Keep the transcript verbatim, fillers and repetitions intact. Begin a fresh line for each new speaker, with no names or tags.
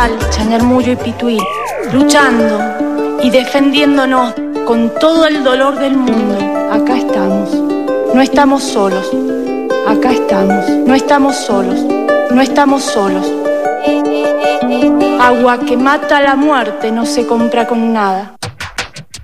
Chañarmullo y Pituí, luchando y defendiéndonos con todo el dolor del mundo. Acá estamos, no estamos solos. Acá estamos, no estamos solos, no estamos solos. Agua que mata la muerte no se compra con nada.